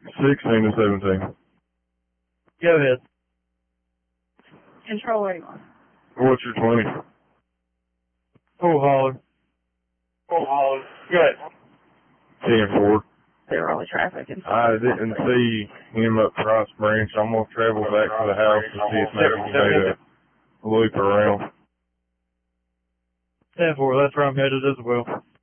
16 to 17. Go ahead. Control 81. What's your 20? Full holler. Full holler. Good. 10-4. They're early traffic and stuff. I didn't see him up Price Branch. I'm going to travel back to the house to see if maybe we made a loop around. 10-4, that's where I'm headed as well.